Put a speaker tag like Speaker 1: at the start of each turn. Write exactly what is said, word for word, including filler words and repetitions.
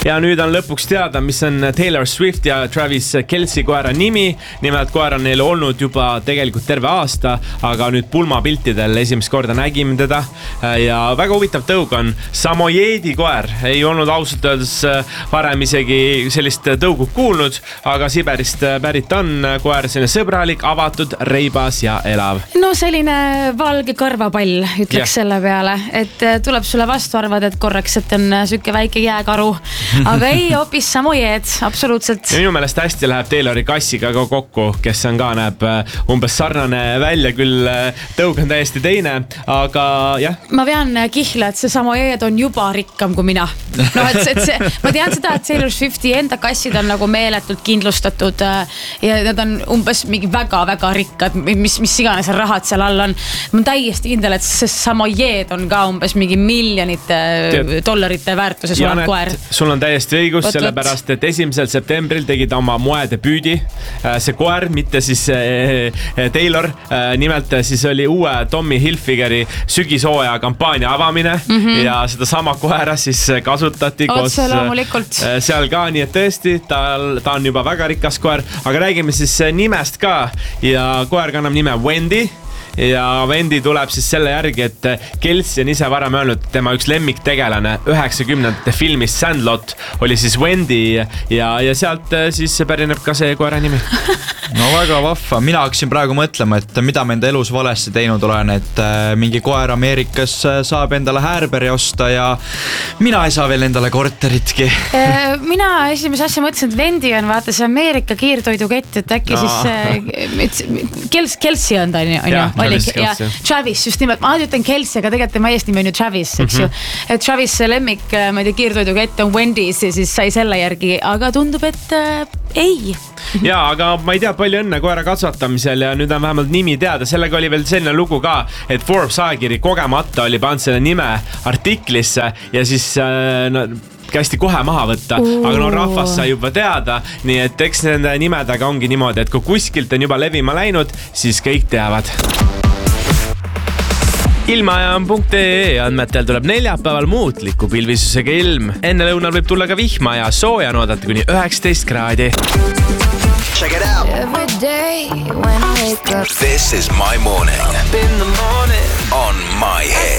Speaker 1: Ja nüüd on lõpuks teada, mis on Taylor Swift ja Travis Kelce koera nimi. Nimelt koer on neil olnud juba tegelikult terve aasta, aga nüüd pulmapiltidel esimest korda nägime teda. Ja väga huvitav tõug on Samoyeedi koer. Ei olnud ausalt öeldes varem isegi sellist tõugu kuulnud, aga Siberist pärit on koer, selline sõbralik, avatud, reibas ja elav.
Speaker 2: No selline valge karvapall, ütleks yeah. selle peale, et tuleb sulle vastu arvad, et korraks, et on sükke väike jääkaru, aga ei, hoopis Samoyeed, absoluutselt.
Speaker 1: Ja minu meelest hästi läheb Taylori kassiga ka kokku, kes on ka näeb umbes sarnane välja, küll tõug on täiesti teine, aga jah.
Speaker 2: Ma vean kihla, et see Samoyeed on juba rikkam kui mina. No, et, et see, ma tean seda, et Taylor Swifti enda kassid on nagu meeletult kindlustatud ja nad on umbes mingi väga-väga rikkad, mis, mis iganes rahad seal all on. Ma on täiesti kindel, et see Samoyeed on ka umbes mingi miljonite Tead. dollarite väärtuses olev koer.
Speaker 1: Sul on täiesti õigus, võt, sellepärast, et esimesel septembril tegi ta oma moedebüüdi. See koer, mitte siis Taylor, nimelt siis oli uue Tommy Hilfigeri sügishooaja kampaania avamine mm-hmm. ja seda sama koera siis kasutati koos seal ka, nii et tõesti, ta, ta on juba väga rikas koer, aga räägime siis nimest ka ja koer kannab nime Wendy. Ja Wendy tuleb siis selle järgi, et Kelce on ise varem öelnud, et tema üks lemmiktegelane üheksakümnendate filmis Sandlot oli siis Wendy ja, ja sealt siis pärineb ka see koera nimi.
Speaker 3: No väga vahva, mina hakkasin praegu mõtlema, et mida ma enda elus valesti teinud olen, et mingi koer Ameerikas saab endale Härberi osta ja mina ei saa veel endale korteritki.
Speaker 2: Mina esimese asja mõtlesin, et Wendy on vaata see Ameerika kiirtoidukett, et äkki no. siis Kelce on ta, on ju?
Speaker 1: Travis,
Speaker 2: ja Travis, just nimelt, ma ütlen Kelce, aga tegelikult ma eest nimi on ju Travis, eks ju. Mm-hmm. Et Travis lemmik, ma ei tea, kiirtoiduga ette on Wendy's ja siis sai selle järgi, aga tundub, et äh, ei.
Speaker 1: Ja, aga ma ei tea, palju õnne koera kasvatamisel ja nüüd on vähemalt nimi teada. Sellega oli veel selline lugu ka, et Forbes ajakiri kogemata oli pannud selle nime artiklisse ja siis äh, no, kästi kohe maha võtta, aga no rahvas sai juba teada, nii et eks nende nimedega ongi niimoodi, et kui kuskilt on juba levima läinud, siis kõik teavad. Ilmaajam.ee andmetel tuleb neljapäeval muutliku pilvisusega ilm. Enne lõunal võib tulla ka vihma ja sooja on oodata kuni üheksateist kraadi.
Speaker 4: Check it out. Every day when I wake up. This is my morning. Up in the morning. On my head.